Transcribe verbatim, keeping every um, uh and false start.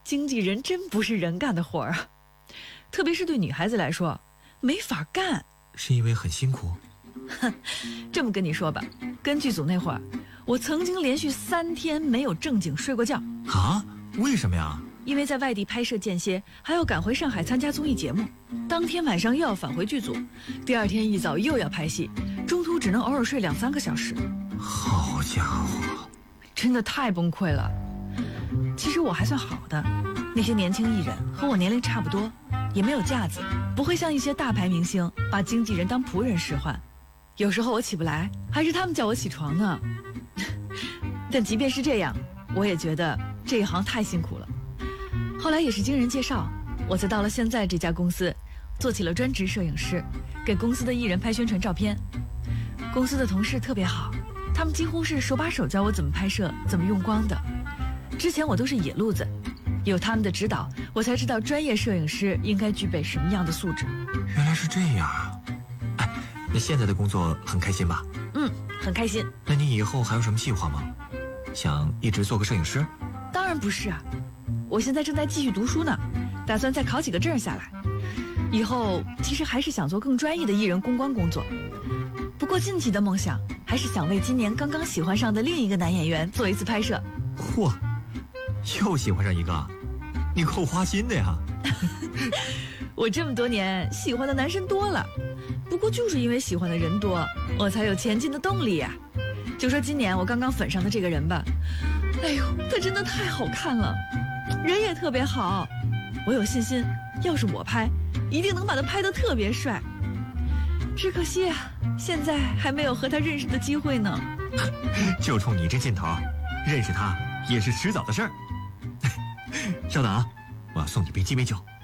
经纪人真不是人干的活儿啊，特别是对女孩子来说，没法干。 是因为很辛苦？ 哼，这么跟你说吧，跟剧组那会儿，我曾经连续三天没有正经睡过觉。 啊？为什么呀？ 因为在外地拍摄间歇，还要赶回上海参加综艺节目，当天晚上又要返回剧组，第二天一早又要拍戏，中途只能偶尔睡两三个小时。 好家伙， 真的太崩溃了。其实我还算好的，那些年轻艺人和我年龄差不多，也没有架子，不会像一些大牌明星把经纪人当仆人使唤。有时候我起不来，还是他们叫我起床呢。但即便是这样，我也觉得这一行太辛苦了。后来也是经人介绍，我才到了现在这家公司，做起了专职摄影师，给公司的艺人拍宣传照片。公司的同事特别好，他们几乎是手把手教我怎么拍摄，怎么用光的。之前我都是野路子，有他们的指导，我才知道专业摄影师应该具备什么样的素质。 原来是这样啊！哎，那现在的工作很开心吧？ 嗯，很开心。 那你以后还有什么计划吗？想一直做个摄影师？ 当然不是啊，我现在正在继续读书呢，打算再考几个证下来。以后其实还是想做更专业的艺人公关工作。不过近期的梦想还是想为今年刚刚喜欢上的另一个男演员做一次拍摄。 嚯，又喜欢上一个，你够花心的呀！ 我这么多年喜欢的男生多了，不过就是因为喜欢的人多，我才有前进的动力呀。就说今年我刚刚粉上的这个人吧，哎呦，他真的太好看了，人也特别好，我有信心，要是我拍，一定能把他拍得特别帅。只可惜啊，现在还没有和他认识的机会呢。 就冲你这劲头，认识他也是迟早的事儿。稍等啊，我要送你杯鸡尾酒。